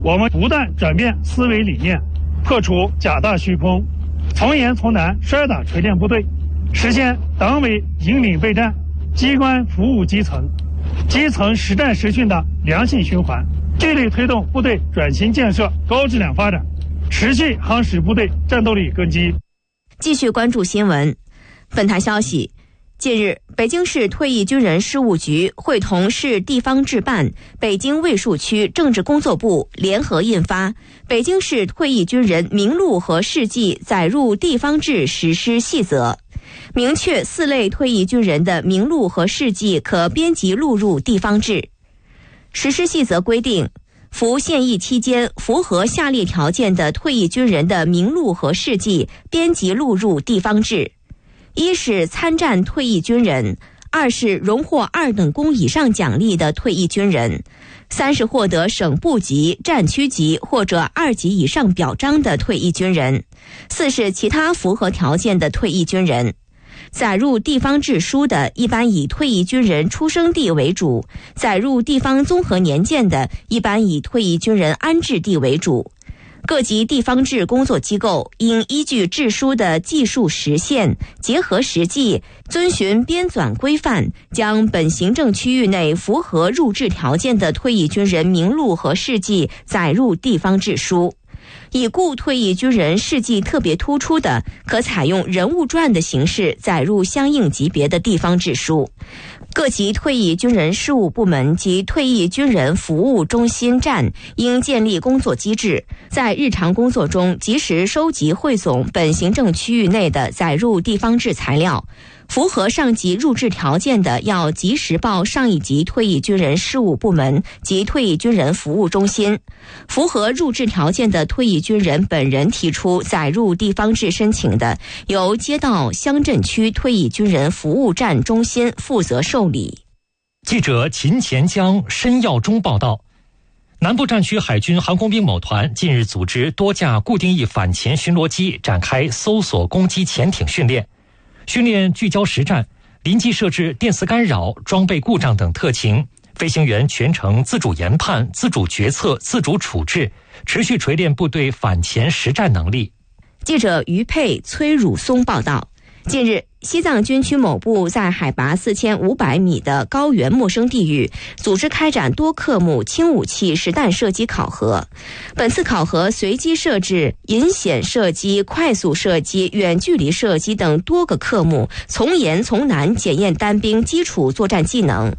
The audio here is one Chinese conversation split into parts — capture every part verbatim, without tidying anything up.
我们不断转变思维理念，破除假大虚空，从严从难摔打锤炼部队，实现党委引领备战，机关服务基层，基层实战实训的良性循环，致力推动部队转型建设高质量发展，持续夯实部队战斗力根基。 继续关注新闻。本台消息，近日，北京市退役军人事务局会同市地方治办、北京卫戍区政治工作部联合印发《北京市退役军人名录和事迹载入地方志实施细则》，明确四类退役军人的名录和事迹可编辑录入地方志。实施细则规定，服现役期间符合下列条件的退役军人的名录和事迹编辑录入地方志：一是参战退役军人，二是荣获二等功以上奖励的退役军人，三是获得省部级、战区级或者二级以上表彰的退役军人，四是其他符合条件的退役军人。载入地方志书的，一般以退役军人出生地为主；载入地方综合年鉴的，一般以退役军人安置地为主。各级地方志工作机构应依据志书的技术实现，结合实际，遵循编纂规范，将本行政区域内符合入志条件的退役军人名录和事迹载入地方志书。已故退役军人事迹特别突出的，可采用人物传的形式载入相应级别的地方志书。各级退役军人事务部门及退役军人服务中心站应建立工作机制，在日常工作中及时收集汇总本行政区域内的载入地方志材料，符合上级入志条件的要及时报上一级退役军人事务部门及退役军人服务中心。符合入志条件的退役军人本人提出载入地方志申请的，由街道乡镇区退役军人服务站中心负责受理。 记者秦前江、申耀中报道，南部战区海军航空兵某团近日组织多架固定翼反潜巡逻机展开搜索攻击潜艇训练。训练聚焦实战，临机设置电磁干扰、装备故障等特情，飞行员全程自主研判、自主决策、自主处置，持续锤炼部队反潜实战能力。 记者于佩、崔汝松报道，近日，西藏军区某部在海拔四千五百米的高原陌生地域组织开展多科目轻武器实弹射击考核。本次考核随机设置引显射击、快速射击、远距离射击等多个科目，从严从难检验单兵基础作战技能。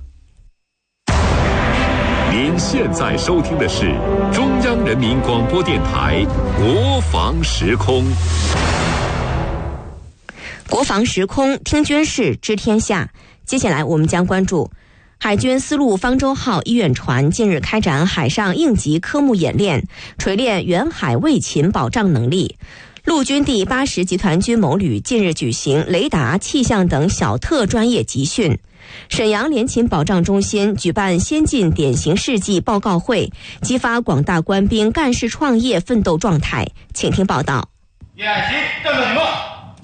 您现在收听的是中央人民广播电台国防时空。 国防时空，听军事知天下。接下来我们将关注海军丝路方舟号医院船近日开展海上应急科目演练，锤炼远海卫勤保障能力。陆军第八十集团军某旅近日举行雷达、气象等小特专业集训。沈阳联勤保障中心举办先进典型事迹报告会，激发广大官兵干事创业奋斗状态。请听报道。 演习正正你们。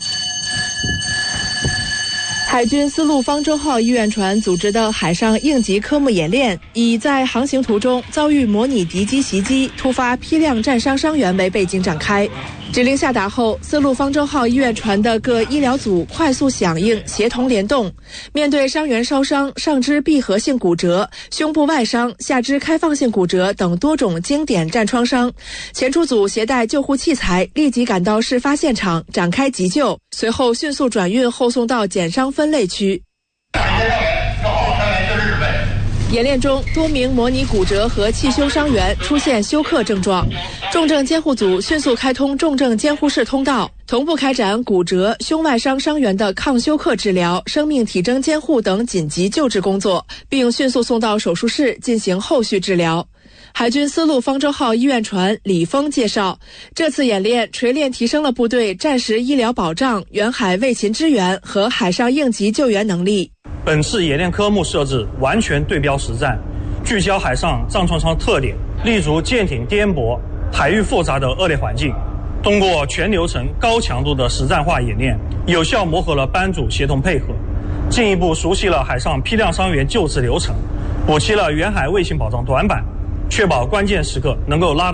海军丝路方舟号医院船组织的海上应急科目演练，以在航行途中遭遇模拟敌机袭击、突发批量战伤伤员为背景展开。指令下达后，丝路方舟号医院船的各医疗组快速响应，协同联动，面对伤员烧伤、上肢闭合性骨折、胸部外伤、下肢开放性骨折等多种经典战创伤，前出组携带救护器材，立即赶到事发现场展开急救，随后迅速转运后送到减伤分类区。演练中，多名模拟骨折和气胸伤员出现休克症状，重症监护组迅速开通重症监护室通道，同步开展骨折、胸外伤伤员的抗休克治疗、生命体征监护等紧急救治工作，并迅速送到手术室进行后续治疗。海军丝路方舟号医院船李峰介绍，这次演练锤炼提升了部队战时医疗保障、远海卫勤支援和海上应急救援能力。 本次演练科目设置完全对标实战，聚焦海上战创伤特点，立足舰艇颠簸、海域复杂的恶劣环境，通过全流程高强度的实战化演练，有效磨合了班组协同配合，进一步熟悉了海上批量伤员救治流程，补齐了远海卫勤保障短板，确保关键时刻能够拉